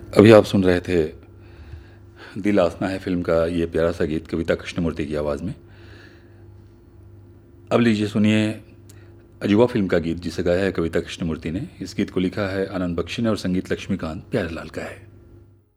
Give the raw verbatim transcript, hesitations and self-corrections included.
अभी आप सुन रहे थे दिल आसना है फिल्म का ये प्यारा सा गीत कविता कृष्णमूर्ति की आवाज़ में। अब लीजिए सुनिए अजूबा फिल्म का गीत जिसे गाया है कविता कृष्णमूर्ति ने। इस गीत को लिखा है आनंद बख्शी ने और संगीत लक्ष्मीकांत प्यारेलाल का है।